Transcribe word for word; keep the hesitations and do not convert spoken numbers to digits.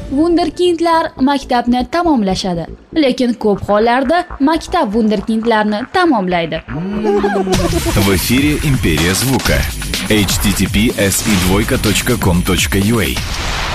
Wunderkindlar maktabni tamomlashadi, lekin ko'p hollarda maktab wunderkindlarni tamomlaydi. В эфире Империя звука. эйч ти ти пи эс и двойка точка ком точка ю а